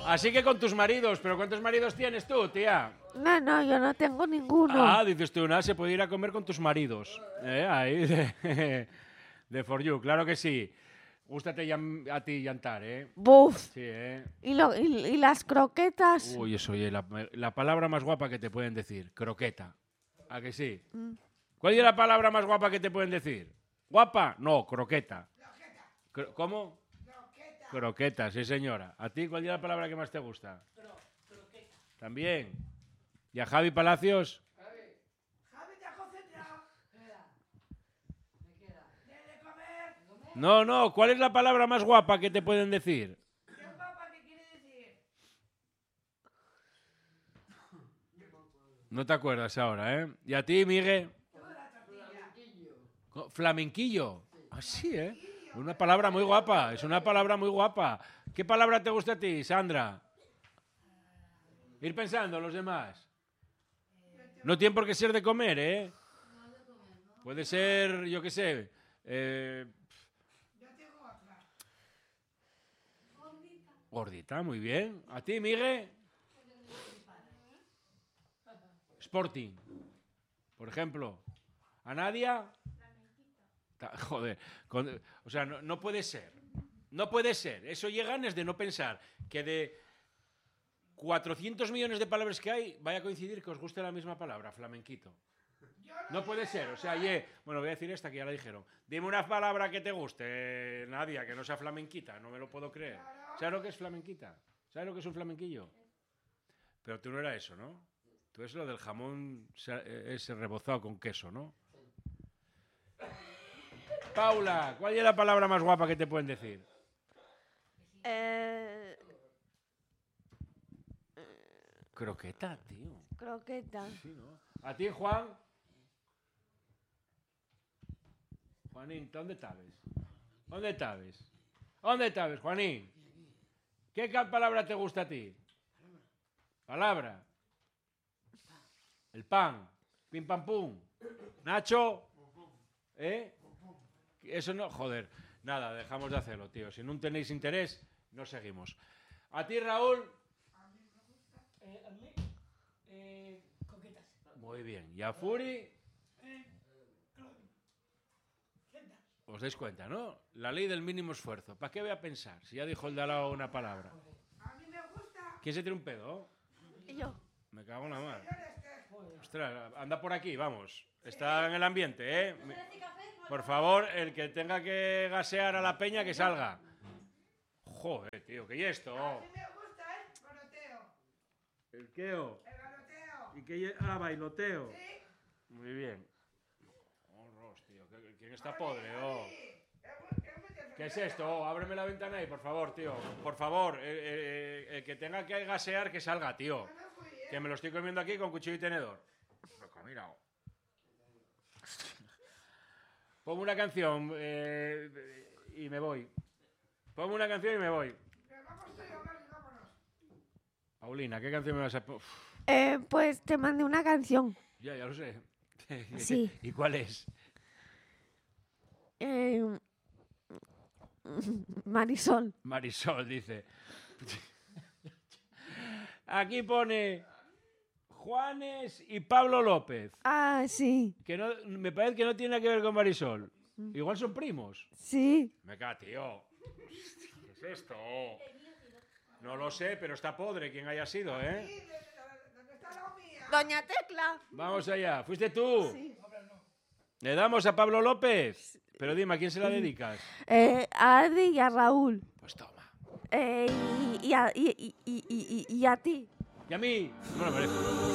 Así que con tus maridos. ¿Pero cuántos maridos tienes tú, tía? No, yo no tengo ninguno. Ah, dices tú, nada, se puede ir a comer con tus maridos. Ahí, de For You, claro que sí. Gústate a ti llantar, ¿eh? Buf. Sí, ¿eh? ¿Y las croquetas? Uy, eso, oye, la palabra más guapa que te pueden decir. Croqueta. ¿A que sí? ¿Cuál es la palabra más guapa que te pueden decir? ¿Guapa? No, croqueta. ¿Cómo? Croqueta. Croqueta, sí, señora. ¿A ti cuál es la palabra que más te gusta? Croqueta. ¿También? ¿Y a Javi Palacios? Javi, te has concentrado. Me queda. ¿De comer? No, ¿cuál es la palabra más guapa que te pueden decir? ¿Qué guapa que quiere decir? No te acuerdas ahora, ¿eh? ¿Y a ti, Miguel? Flamenquillo. Ah, sí, ¿eh? Una palabra muy guapa, es una palabra muy guapa. ¿Qué palabra te gusta a ti, Sandra? Ir pensando los demás. No tiene por qué ser de comer, ¿eh? Puede ser, yo qué sé. Yo tengo otra. Gordita, muy bien. ¿A ti, Miguel? Sporting, por ejemplo. ¿A Nadia? Joder, o sea, no puede ser. No puede ser. Eso llega antes de no pensar que de 400 millones de palabras que hay, vaya a coincidir que os guste la misma palabra, flamenquito. No puede ser. O sea, bueno, voy a decir esta que ya la dijeron. Dime una palabra que te guste, Nadia, que no sea flamenquita. No me lo puedo creer. ¿Sabes lo que es flamenquita? ¿Sabes lo que es un flamenquillo? Pero tú no era eso, ¿no? Tú es lo del jamón ese rebozado con queso, ¿no? Paula, ¿cuál es la palabra más guapa que te pueden decir? Croqueta, tío. Croqueta. Sí, ¿no? ¿A ti, Juan? Juanín, ¿dónde estás? ¿Dónde estás? ¿Dónde estás, Juanín? ¿Qué palabra te gusta a ti? Palabra. El pan. Pim pam pum. Nacho. ¿Eh? Eso no, joder. Nada, dejamos de hacerlo, tío. Si no tenéis interés, no seguimos. ¿A ti, Raúl? A mí me gusta. A mí, coquetas. Muy bien. ¿Y a Furi? Croquetas. Os dais cuenta, ¿no? La ley del mínimo esfuerzo. ¿Para qué voy a pensar? Si ya dijo el de al lado una palabra. A mí me gusta. ¿Quién se tiene un pedo? Yo. Me cago en la mar. Señor Esther. Ostras, anda por aquí, vamos. Está en el ambiente, ¿eh? Por favor, el que tenga que gasear a la peña, que salga. Joder, tío, ¿qué es esto? A mí me gusta el garoteo. ¿El queo? El garoteo. ¿Y qué? Bailoteo. Sí. Muy bien. Horros, tío. ¿Quién está podre? Oh. ¿Qué es esto? Oh, ábreme la ventana ahí, por favor, tío. Por favor, el que tenga que gasear, que salga, tío. Que me lo estoy comiendo aquí con cuchillo y tenedor. Mira. Pongo una canción y me voy. Pongo una canción y me voy. Vamos tú y yo, Mari, vámonos. Paulina, ¿qué canción me vas a poner? Pues te mandé una canción. Ya lo sé. Sí. ¿Y cuál es? Marisol. Marisol dice. Aquí pone Juanes y Pablo López. Ah, sí. Que no, me parece que no tiene nada que ver con Marisol. Igual son primos. Sí. Me cago, tío. ¿Qué es esto? No lo sé, pero está podre quien haya sido, ¿eh? Sí, ¿dónde está la mía? Doña Tecla. Vamos allá. ¿Fuiste tú? Sí. ¿Le damos a Pablo López? Pero dime, ¿a quién se la dedicas? A Adi y a Raúl. Pues toma. Y a ti. ¿Y a mí? No me lo merezco.